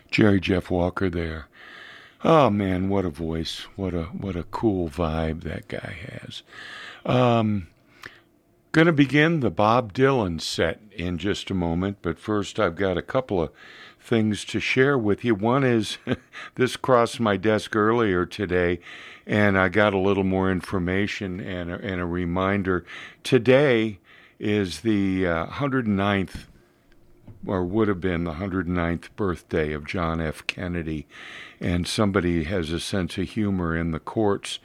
Jerry Jeff Walker there. Oh man, what a voice. What a cool vibe that guy has. Gonna begin the Bob Dylan set in just a moment, but first I've got a couple of things to share with you. One is this crossed my desk earlier today, and I got a little more information and a reminder. Today is the 109th, or would have been the 109th birthday of John F. Kennedy, and somebody has a sense of humor in the courts.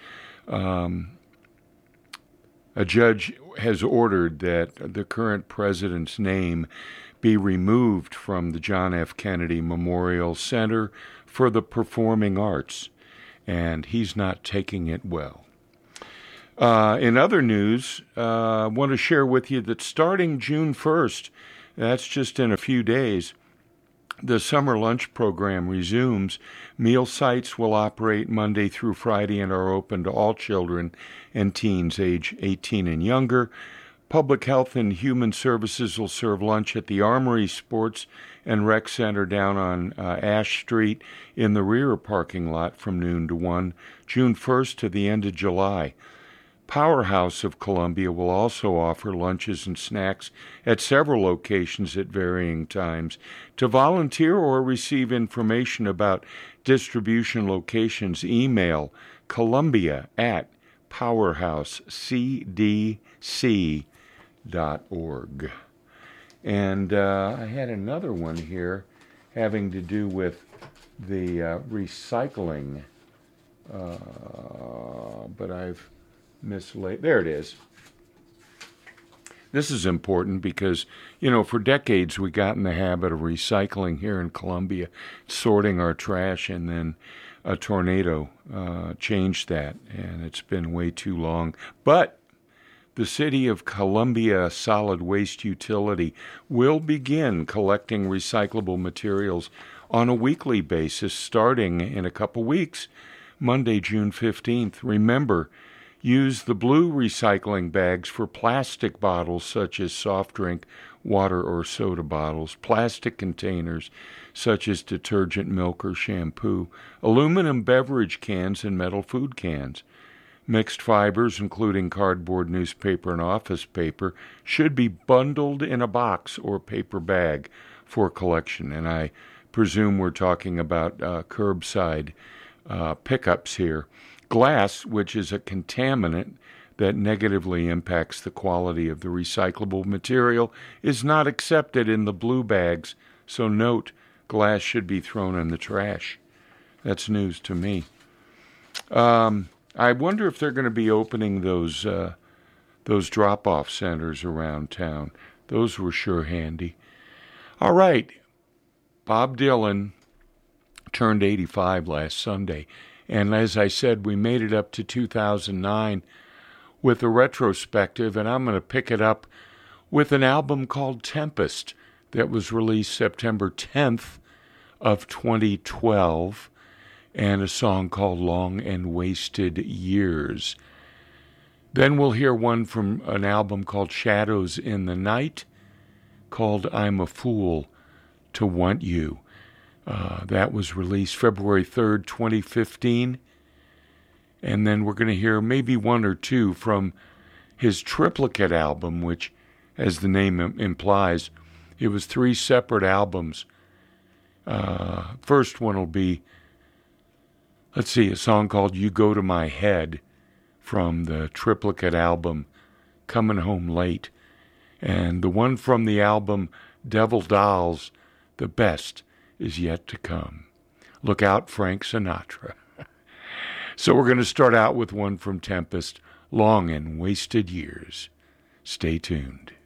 A judge has ordered that the current president's name be removed from the John F. Kennedy Memorial Center for the Performing Arts, and he's not taking it well. In other news, I want to share with you that starting June 1st, that's just in a few days, the summer lunch program resumes. Meal sites will operate Monday through Friday and are open to all children and teens age 18 and younger. Public Health and Human Services will serve lunch at the Armory Sports and Rec Center down on Ash Street in the rear parking lot from noon to 1, June 1st to the end of July. Powerhouse of Columbia will also offer lunches and snacks at several locations at varying times. To volunteer or receive information about distribution locations, email columbia@powerhousecdc.org. And I had another one here having to do with the recycling, but I've mislaid. There it is. This is important because, for decades we got in the habit of recycling here in Columbia, sorting our trash, and then a tornado changed that, and it's been way too long. But the City of Columbia Solid Waste Utility will begin collecting recyclable materials on a weekly basis starting in a couple weeks, Monday, June 15th. Remember, use the blue recycling bags for plastic bottles such as soft drink, water, or soda bottles, plastic containers such as detergent, milk, or shampoo, aluminum beverage cans, and metal food cans. Mixed fibers, including cardboard, newspaper, and office paper, should be bundled in a box or paper bag for collection. And I presume we're talking about curbside pickups here. Glass, which is a contaminant that negatively impacts the quality of the recyclable material, is not accepted in the blue bags, so note, glass should be thrown in the trash. That's news to me. I wonder if they're going to be opening those drop-off centers around town. Those were sure handy. All right, Bob Dylan turned 85 last Sunday. And as I said, we made it up to 2009 with a retrospective, and I'm going to pick it up with an album called Tempest that was released September 10th of 2012, and a song called Long and Wasted Years. Then we'll hear one from an album called Shadows in the Night called I'm a Fool to Want You. That was released February 3rd, 2015. And then we're going to hear maybe one or two from his triplicate album, which, as the name implies, it was 3 separate albums. First one will be, a song called You Go to My Head from the triplicate album Coming Home Late. And the one from the album Devil Dolls, The Best is Yet to Come. Look out, Frank Sinatra. So we're going to start out with one from Tempest, Long and Wasted Years. Stay tuned.